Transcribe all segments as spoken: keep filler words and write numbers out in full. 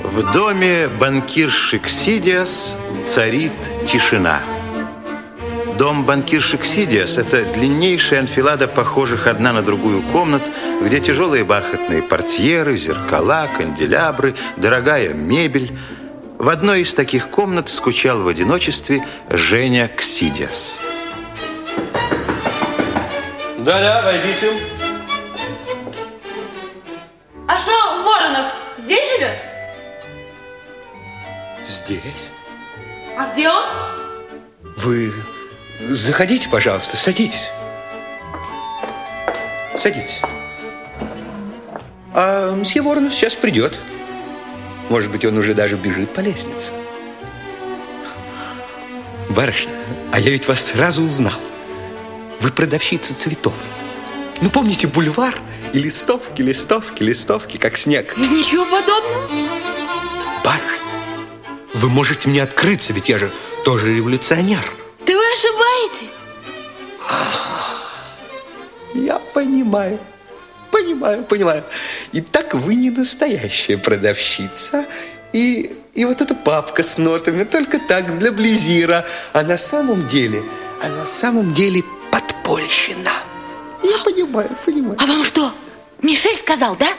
В доме банкирши Ксидиас царит тишина. Дом банкирши Ксидиас – это длиннейшая анфилада похожих одна на другую комнат, где тяжелые бархатные портьеры, зеркала, канделябры, дорогая мебель. В одной из таких комнат скучал в одиночестве Женя Ксидиас. Да-да, войдите. А что, Воронов здесь живет? Здесь? А где он? Вы заходите, пожалуйста, садитесь. Садитесь. А мсье Воронов сейчас придет. Может быть, он уже даже бежит по лестнице. Барышня, а я ведь вас сразу узнал. Вы продавщица цветов. Ну, помните бульвар и листовки, листовки, листовки, как снег? Ничего подобного. Барышня, вы можете мне открыться, ведь я же тоже революционер. Да вы ошибаетесь. Я понимаю, понимаю, понимаю. Итак, вы не настоящая продавщица. И, и вот эта папка с нотами только так, для близира. А на самом деле, а на самом деле подпольщина. Я понимаю, понимаю. А вам что, Мишель сказал, да?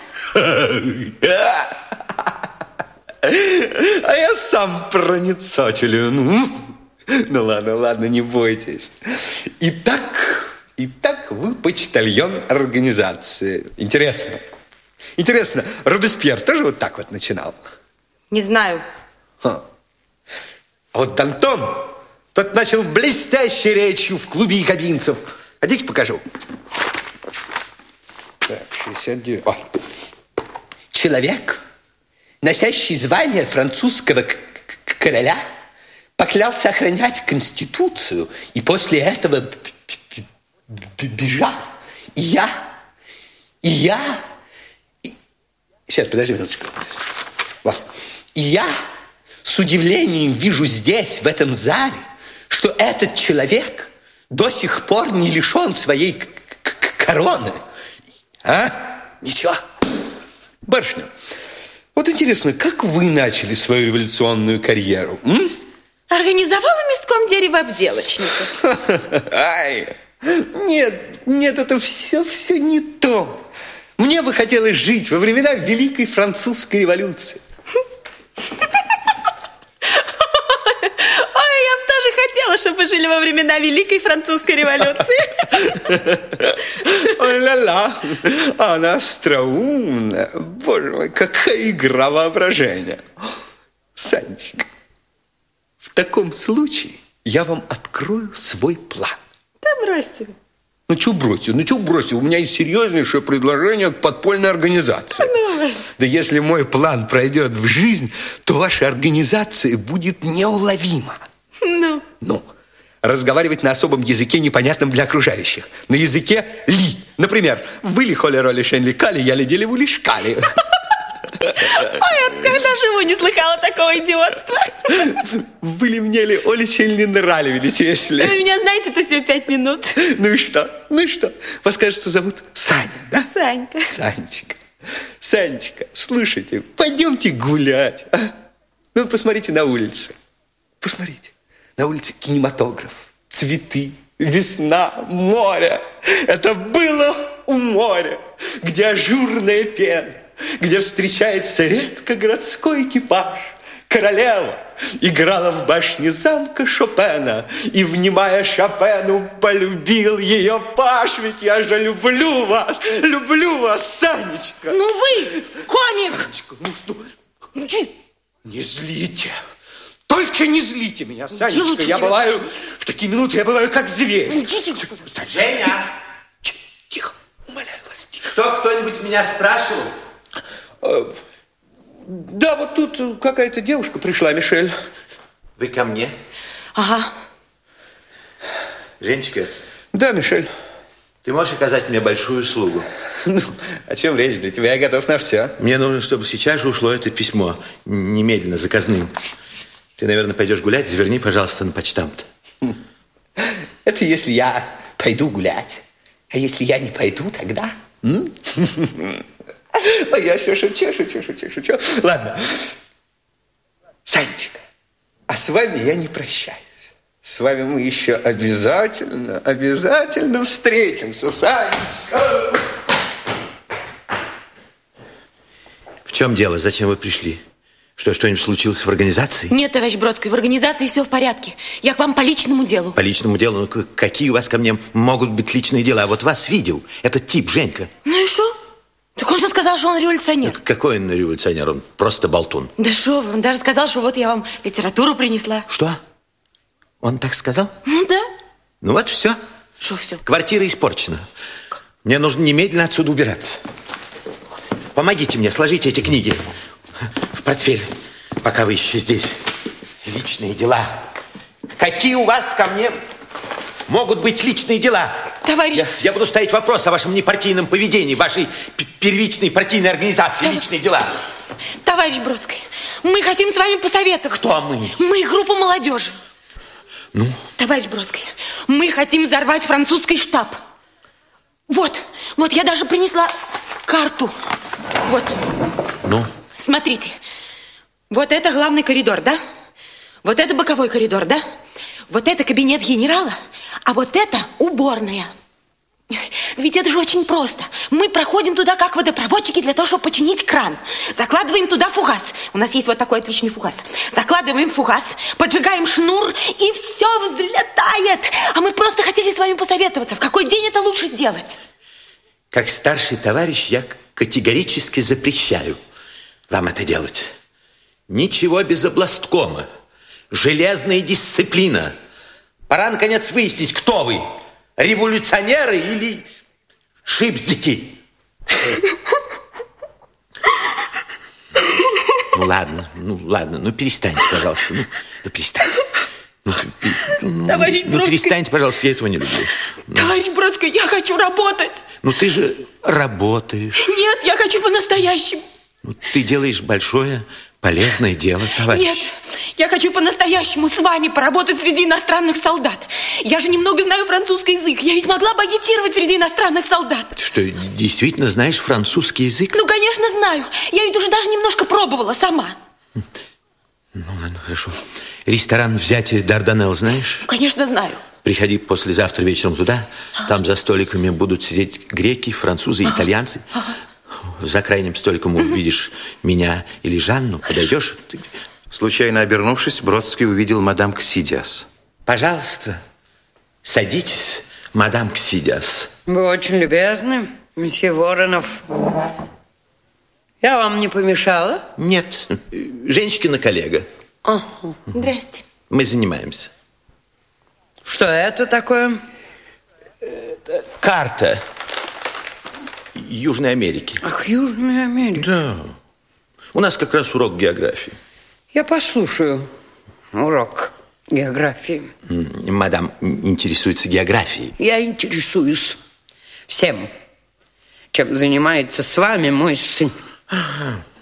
А я сам проницателен. Ну ладно, ладно, не бойтесь. Итак, итак, вы почтальон организации. Интересно. Интересно, Робеспьер тоже вот так вот начинал? Не знаю. А вот Д'Антон, тот начал блестящей речью в клубе якобинцев. Хотите, покажу? Так, шестьдесят девять. О. Человек, носящий звание французского короля, поклялся охранять Конституцию и после этого бежал. И я, и я... И... Сейчас, подожди минуточку. Вот. И я с удивлением вижу здесь, в этом зале, что этот человек до сих пор не лишен своей короны. А? Ничего. Барышня, вот интересно, как вы начали свою революционную карьеру? М? Организовала местком деревообделочников. Ай, нет, нет, это все, все не то. Мне бы хотелось жить во времена Великой Французской революции. Ой, я бы тоже хотела, чтобы вы жили во времена Великой Французской революции. Ой, ла-ла, она остроумная. Боже мой, какая игра воображения. Санечка, в таком случае я вам открою свой план. Да бросьте. Ну, что бросьте? Ну, что бросьте? У меня есть серьезнейшее предложение к подпольной организации. Ну, вас. Да если мой план пройдет в жизнь, то ваша организация будет неуловима. Ну? Ну, разговаривать на особом языке, непонятном для окружающих. На языке ли. Например, вы ли холи роли шен ликали, я ли делеву лишкали. Ой, откуда живу, не слыхала такого идиотства. Вы ли мне ли очень не нравились, если... Вы меня знаете-то всего пять минут. Ну и что? Ну и что? Вас, кажется, зовут Саня, да? Санька. Санечка. Санечка, слушайте, пойдемте гулять. А? Ну, посмотрите на улицу. Посмотрите. На улице кинематограф, цветы, весна, море. Это было у моря, где ажурная пена, где встречается редко городской экипаж. Королева играла в башне замка Шопена и, внимая Шопену, полюбил ее паж. Ведь я же люблю вас, люблю вас, Санечка. Ну вы, комик. Санечка, ну что? Не злите. Только не злите меня, Санечка. Я бываю, в такие минуты я бываю как зверь. Идите. Женя! Тихо, умоляю вас, тихо. Что, кто-нибудь меня спрашивал? Да, вот тут какая-то девушка пришла, Мишель. Вы ко мне? Ага. Женечка, Да, Мишель. ты можешь оказать мне большую услугу? Ну, о чем речь? Для тебя я готов на все. Мне нужно, чтобы сейчас же ушло это письмо. Немедленно, заказным. Ты, наверное, пойдешь гулять, заверни, пожалуйста, на почтамт. Это если я пойду гулять. А если я не пойду, тогда... М? А я все шучу, шучу, шучу, шучу. Ладно, Санечка, а с вами я не прощаюсь. С вами мы еще обязательно, обязательно встретимся, Санечка. В чем дело? Зачем вы пришли? Что, что-нибудь случилось в организации? Нет, товарищ Бродский, в организации все в порядке. Я к вам по личному делу. По личному делу? Ну, какие у вас ко мне могут быть личные дела? А вот вас видел этот тип, Женька. Ну и что? Так он же сказал, что он революционер. Ну, какой он революционер? Он просто болтун. Да что вы, он даже сказал, что вот я вам литературу принесла. Что? Он так сказал? Ну да. Ну вот все. Что все? Квартира испорчена. Мне нужно немедленно отсюда убираться. Помогите мне, сложите эти книги в портфель, пока вы еще здесь. Личные дела. Какие у вас ко мне могут быть личные дела? Товарищ... Я, я буду ставить вопрос о вашем непартийном поведении, вашей первичной партийной организации. Тов... Личные дела. Товарищ Бродский, мы хотим с вами посоветоваться. Кто мы? Мы группа молодежи. Ну? Товарищ Бродский, мы хотим взорвать французский штаб. Вот, вот я даже принесла карту. Вот. Ну? Смотрите. Вот это главный коридор, да? Вот это боковой коридор, да? Вот это кабинет генерала, а вот это уборная. Ведь это же очень просто. Мы проходим туда как водопроводчики для того, чтобы починить кран. Закладываем туда фугас. У нас есть вот такой отличный фугас. Закладываем фугас, поджигаем шнур, и все взлетает. А мы просто хотели с вами посоветоваться, в какой день это лучше сделать. Как старший товарищ я категорически запрещаю вам это делать. Ничего без областкома. Железная дисциплина. Пора, наконец, выяснить, кто вы. Революционеры или шипздики? Ну, ладно, ну, ладно. Ну, перестаньте, пожалуйста. Ну, ну перестаньте. Ну, ну, Товарищ ну перестаньте, пожалуйста, я этого не люблю. Товарищ Бродский, я хочу работать. Ну, ты же работаешь. Нет, я хочу по-настоящему. Ну, ты делаешь большое, полезное дело, товарищ. Нет, я хочу по-настоящему с вами поработать среди иностранных солдат. Я же немного знаю французский язык. Я ведь могла бы агитировать среди иностранных солдат. Ты что, действительно знаешь французский язык? Ну, конечно, знаю. Я ведь уже даже немножко пробовала сама. Ну, ладно, хорошо. Ресторан «Взятие Дарданелл» знаешь? Конечно, знаю. Приходи послезавтра вечером туда. Там за столиками будут сидеть греки, французы, итальянцы. За крайним столиком увидишь меня или Жанну. Подойдешь? Случайно обернувшись, Бродский увидел мадам Ксидиас. Пожалуйста, садитесь, мадам Ксидиас. Вы очень любезны, месье Воронов. Я вам не помешала? Нет, Женечкина коллега. Ага. Здрасте. Мы занимаемся. Что это такое? Это карта Южной Америки. Ах, Южная Америка. Да. У нас как раз урок географии. Я послушаю урок географии. Мадам интересуется географией. Я интересуюсь всем, чем занимается с вами мой сын. Ага.